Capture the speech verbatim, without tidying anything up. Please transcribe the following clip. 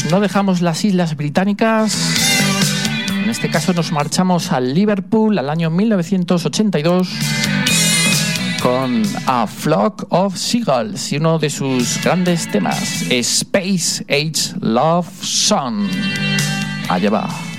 no dejamos las Islas Británicas. En este caso nos marchamos a Liverpool al año mil novecientos ochenta y dos con A Flock of Seagulls y uno de sus grandes temas, Space Age Love Song. Allá va.